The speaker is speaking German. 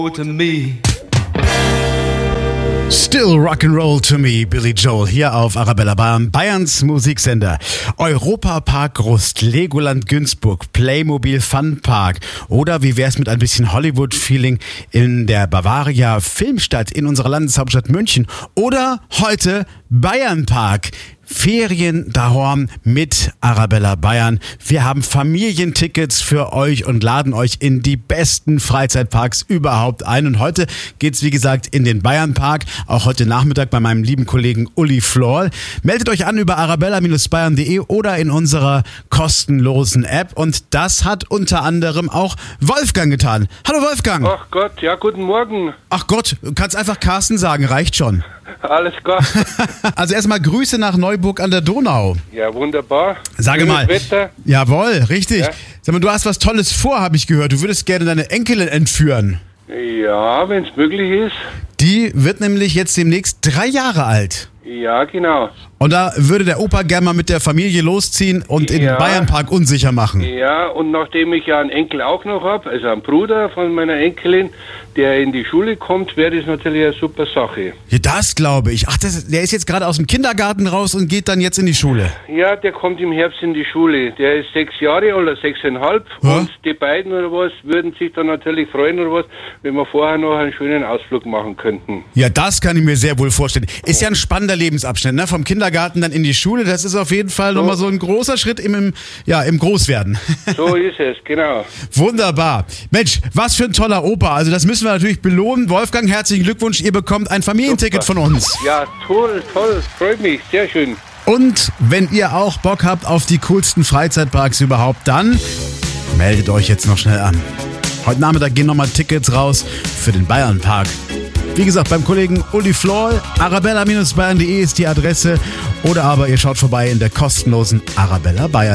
To me. Still Rock'n'Roll to me, Billy Joel, hier auf Arabella Bayern, Bayerns Musiksender. Europapark Rust, Legoland Günzburg, Playmobil Funpark oder wie wär's mit ein bisschen Hollywood-Feeling in der Bavaria Filmstadt in unserer Landeshauptstadt München oder heute Bayernpark. Ferien daheim mit Arabella Bayern. Wir haben Familientickets für euch und laden euch in die besten Freizeitparks überhaupt ein. Und heute geht's wie gesagt in den Bayernpark. Auch heute Nachmittag bei meinem lieben Kollegen Uli Florl. Meldet euch an über arabella-bayern.de oder in unserer kostenlosen App. Und das hat unter anderem auch Wolfgang getan. Hallo Wolfgang. Ach Gott, ja, guten Morgen. Ach Gott, du kannst einfach Carsten sagen, reicht schon. Alles klar. Also erstmal Grüße nach Neuburg an der Donau. Ja, wunderbar. Sage Schönes mal. Wetter. Jawohl, richtig. Ja. Sag mal, du hast was Tolles vor, habe ich gehört. Du würdest gerne deine Enkelin entführen. Ja, wenn es möglich ist. Die wird nämlich jetzt demnächst 3 Jahre alt. Ja, genau. Und da würde der Opa gerne mal mit der Familie losziehen und in den Bayernpark unsicher machen. Ja, und nachdem ich ja einen Enkel auch noch habe, also einen Bruder von meiner Enkelin, der in die Schule kommt, wäre das natürlich eine super Sache. Ja, das glaube ich. Ach, der ist jetzt gerade aus dem Kindergarten raus und geht dann jetzt in die Schule. Ja, der kommt im Herbst in die Schule. Der ist 6 Jahre oder 6,5. Ja. Und die beiden oder was würden sich dann natürlich freuen oder was, wenn wir vorher noch einen schönen Ausflug machen könnten. Ja, das kann ich mir sehr wohl vorstellen. Ist ja ein spannender Lebensabschnitt, ne? Vom Kindergarten dann in die Schule. Das ist auf jeden Fall nochmal so ein großer Schritt im Großwerden. So ist es, genau. Wunderbar. Mensch, was für ein toller Opa. Also das müssen wir natürlich belohnen. Wolfgang, herzlichen Glückwunsch. Ihr bekommt ein Familienticket von uns. Ja, toll, freut mich, sehr schön. Und wenn ihr auch Bock habt auf die coolsten Freizeitparks überhaupt, dann meldet euch jetzt noch schnell an. Heute Nachmittag gehen nochmal Tickets raus für den Bayernpark. Wie gesagt, beim Kollegen Uli Florl, arabella-bayern.de ist die Adresse oder aber ihr schaut vorbei in der kostenlosen Arabella Bayern.